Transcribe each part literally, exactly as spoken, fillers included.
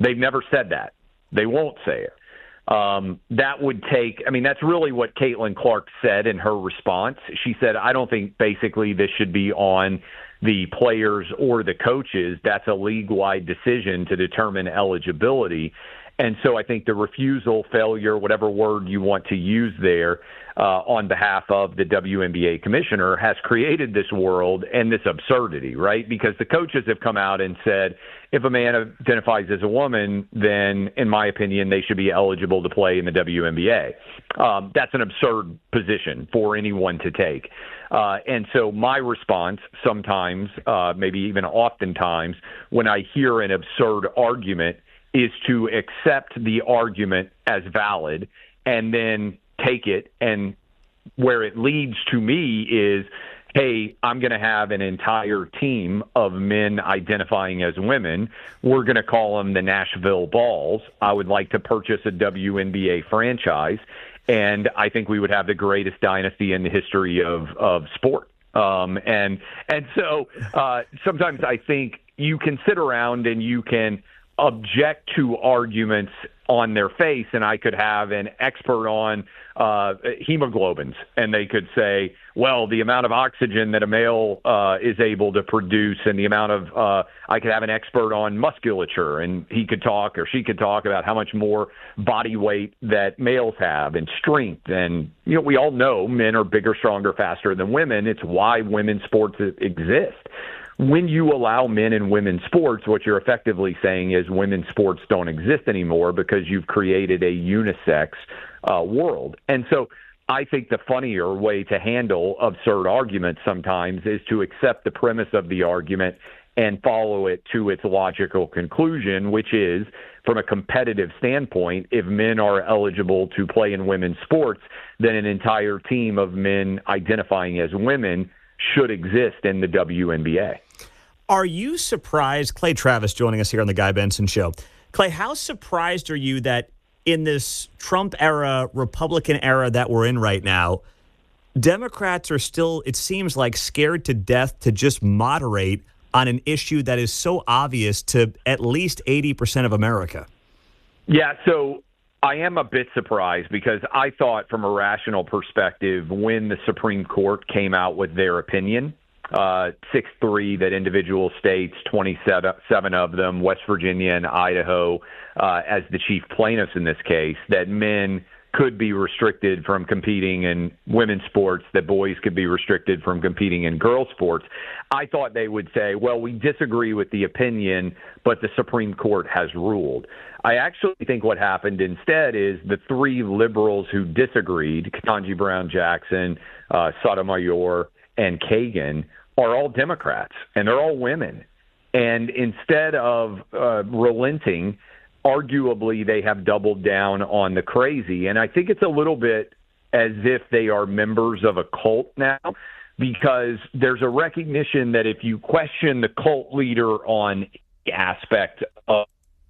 They've never said that. They won't say it. Um, that would take, I mean, that's really what Caitlin Clark said in her response. She said, I don't think basically this should be on the players or the coaches. That's a league-wide decision to determine eligibility. And so I think the refusal, failure, whatever word you want to use there, uh, on behalf of the W N B A commissioner has created this world and this absurdity, right? Because the coaches have come out and said, if a man identifies as a woman, then in my opinion, they should be eligible to play in the W N B A. Um, that's an absurd position for anyone to take. Uh, and so my response sometimes, uh, maybe even oftentimes, when I hear an absurd argument is to accept the argument as valid and then take it. And where it leads to me is, hey, I'm going to have an entire team of men identifying as women. We're going to call them the Nashville Balls. I would like to purchase a W N B A franchise, and I think we would have the greatest dynasty in the history of, of sport. Um, and and so uh, sometimes I think you can sit around and you can object to arguments on their face, and I could have an expert on uh, hemoglobins, and they could say, well, the amount of oxygen that a male uh, is able to produce and the amount of, uh, I could have an expert on musculature, and he could talk or she could talk about how much more body weight that males have and strength. And, you know, we all know men are bigger, stronger, faster than women. It's why women's sports exist. When you allow men and women's sports, what you're effectively saying is women's sports don't exist anymore because you've created a unisex uh, world. And so I think the funnier way to handle absurd arguments sometimes is to accept the premise of the argument and follow it to its logical conclusion, which is, from a competitive standpoint, if men are eligible to play in women's sports, then an entire team of men identifying as women should exist in the W N B A. Are you surprised, Clay Travis joining us here on the Guy Benson Show. Clay, how surprised are you that in this Trump era, Republican era that we're in right now, Democrats are still, it seems like, scared to death to just moderate on an issue that is so obvious to at least eighty percent of America? Yeah, so I am a bit surprised because I thought from a rational perspective when the Supreme Court came out with their opinion, uh, six three, that individual states, twenty-seven of them, West Virginia and Idaho, uh, as the chief plaintiffs in this case, that men could be restricted from competing in women's sports, that boys could be restricted from competing in girls' sports. I thought they would say, well, we disagree with the opinion, but the Supreme Court has ruled. I actually think what happened instead is the three liberals who disagreed, Ketanji Brown Jackson, uh, Sotomayor, and Kagan, are all Democrats, and they're all women. And instead of uh, relenting, arguably they have doubled down on the crazy. And I think it's a little bit as if they are members of a cult now, because there's a recognition that if you question the cult leader on the aspect of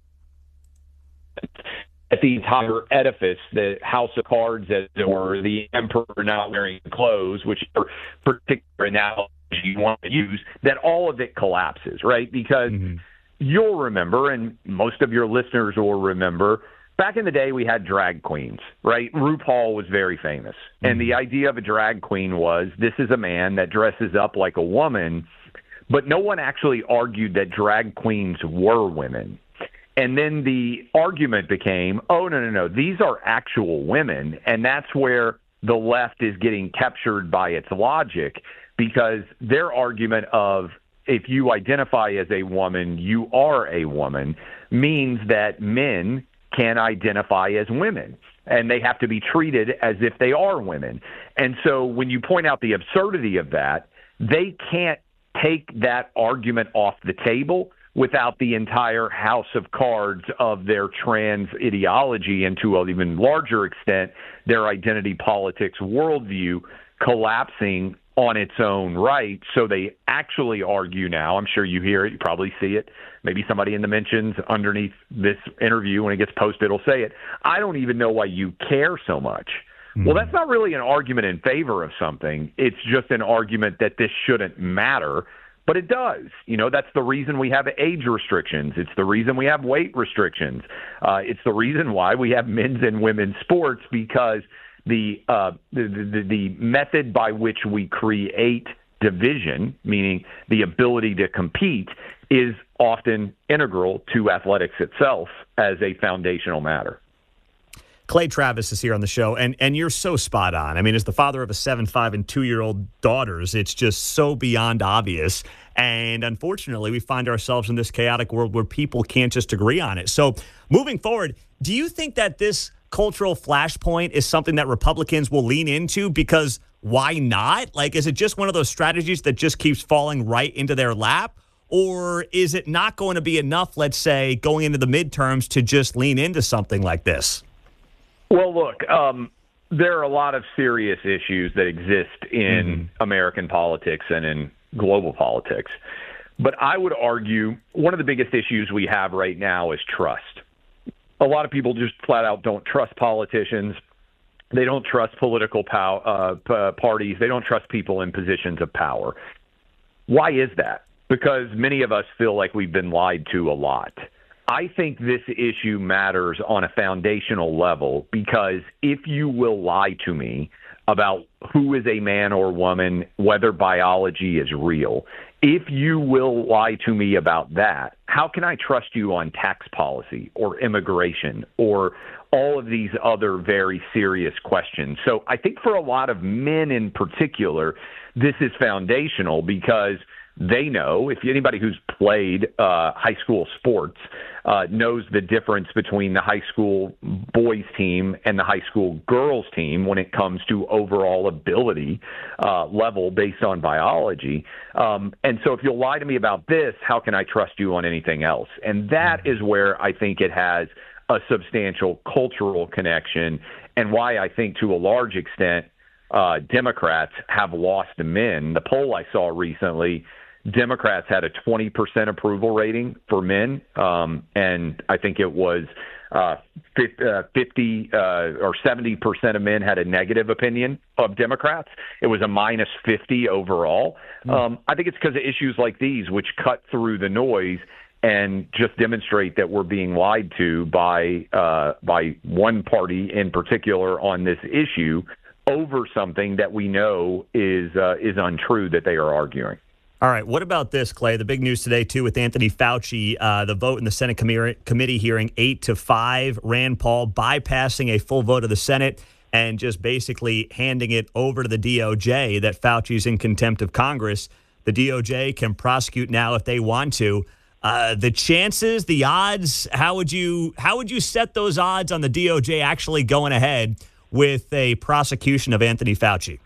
at the entire edifice, the House of Cards, as it were, the emperor not wearing clothes, which are particular analogy you want to use, that all of it collapses, right? Because mm-hmm. you'll remember, and most of your listeners will remember, back in the day we had drag queens, right? RuPaul was very famous. Mm-hmm. And the idea of a drag queen was, this is a man that dresses up like a woman, but no one actually argued that drag queens were women. And then the argument became, oh, no, no, no, these are actual women. And that's where the left is getting captured by its logic, because their argument of, if you identify as a woman, you are a woman, means that men can identify as women, and they have to be treated as if they are women. And so when you point out the absurdity of that, they can't take that argument off the table without the entire house of cards of their trans ideology, and to an even larger extent, their identity politics worldview collapsing on its own right. So they actually argue now, I'm sure you hear it, you probably see it, maybe somebody in the mentions underneath this interview when it gets posted will say it, I don't even know why you care so much. Mm-hmm. Well, that's not really an argument in favor of something. It's just an argument that this shouldn't matter, But it does. You know, that's the reason we have age restrictions. It's the reason we have weight restrictions. Uh, it's the reason why we have men's and women's sports, because the, uh, the, the the method by which we create division, meaning the ability to compete, is often integral to athletics itself as a foundational matter. Clay Travis is here on the show, and and you're so spot on. I mean, as the father of a seven, five, and two-year-old daughters, it's just so beyond obvious. And unfortunately, we find ourselves in this chaotic world where people can't just agree on it. So moving forward, do you think that this cultural flashpoint is something that Republicans will lean into? Because why not? Like, is it just one of those strategies that just keeps falling right into their lap? Or is it not going to be enough, let's say, going into the midterms to just lean into something like this? Well, look, um, there are a lot of serious issues that exist in mm-hmm. American politics and in global politics. But I would argue one of the biggest issues we have right now is trust. A lot of people just flat out don't trust politicians. They don't trust political pow- uh, p- parties. They don't trust people in positions of power. Why is that? Because many of us feel like we've been lied to a lot. I think this issue matters on a foundational level, because if you will lie to me about who is a man or woman, whether biology is real, if you will lie to me about that, how can I trust you on tax policy or immigration or all of these other very serious questions? So I think for a lot of men in particular, this is foundational, because they know, if anybody who's played uh, high school sports uh, knows the difference between the high school boys team and the high school girls team when it comes to overall ability uh, level based on biology. Um, and so if you'll lie to me about this, how can I trust you on anything else? And that is where I think it has a substantial cultural connection, and why I think to a large extent uh, Democrats have lost the men. The poll I saw recently, Democrats had a twenty percent approval rating for men, um, and I think it was uh, fifty uh, or seventy percent of men had a negative opinion of Democrats. It was a minus fifty overall. Mm. Um, I think it's because of issues like these, which cut through the noise and just demonstrate that we're being lied to by uh, by one party in particular on this issue over something that we know is uh, is untrue that they are arguing. All right. What about this, Clay? The big news today, too, with Anthony Fauci, uh, the vote in the Senate com- committee hearing eight to five, Rand Paul bypassing a full vote of the Senate and just basically handing it over to the D O J, that Fauci's in contempt of Congress. The D O J can prosecute now if they want to. Uh, the chances, the odds, how would you how would you set those odds on the D O J actually going ahead with a prosecution of Anthony Fauci?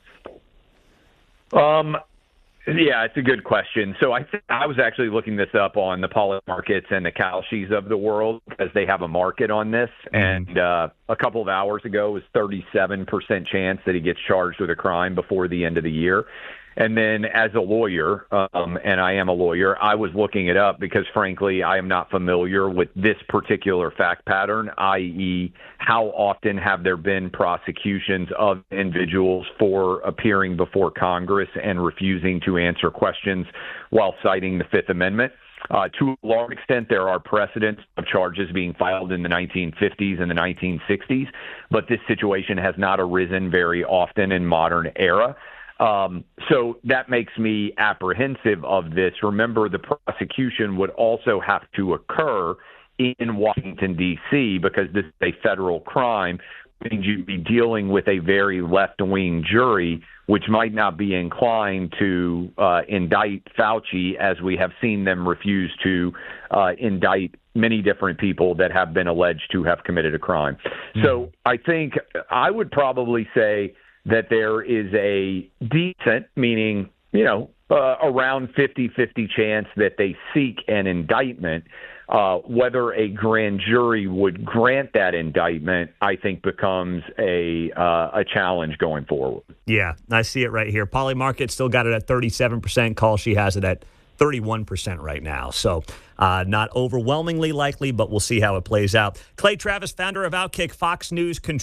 Um. Yeah, it's a good question. So I think I was actually looking this up on the Polymarkets and the Kalshis of the world, because they have a market on this. And uh, a couple of hours ago, it was thirty-seven percent chance that he gets charged with a crime before the end of the year. And then as a lawyer, um, and I am a lawyer, I was looking it up because, frankly, I am not familiar with this particular fact pattern, that is how often have there been prosecutions of individuals for appearing before Congress and refusing to answer questions while citing the Fifth Amendment. Uh, to a large extent, there are precedents of charges being filed in the nineteen fifties and the nineteen sixties, but this situation has not arisen very often in modern era. Um, so that makes me apprehensive of this. Remember, the prosecution would also have to occur in Washington, D C, because this is a federal crime, means you'd be dealing with a very left-wing jury, which might not be inclined to uh, indict Fauci, as we have seen them refuse to uh, indict many different people that have been alleged to have committed a crime. Mm-hmm. So I think I would probably say that there is a decent, meaning, you know, uh, around fifty-fifty chance that they seek an indictment. Uh, whether a grand jury would grant that indictment, I think, becomes a uh, a challenge going forward. Yeah, I see it right here. Polymarket still got it at thirty-seven percent. Kalshi has it at thirty-one percent right now. So uh, not overwhelmingly likely, but we'll see how it plays out. Clay Travis, founder of Outkick, Fox News Control.